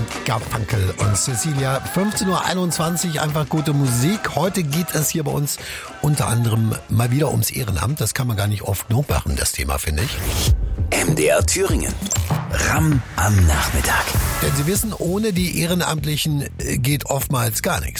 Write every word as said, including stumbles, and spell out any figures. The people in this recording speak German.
Garfunkel und Cecilia. fünfzehn Uhr einundzwanzig, einfach gute Musik. Heute geht es hier bei uns unter anderem mal wieder ums Ehrenamt. Das kann man gar nicht oft genug machen, das Thema, finde ich. M D R Thüringen. Ramm am Nachmittag. Denn Sie wissen, ohne die Ehrenamtlichen geht oftmals gar nichts.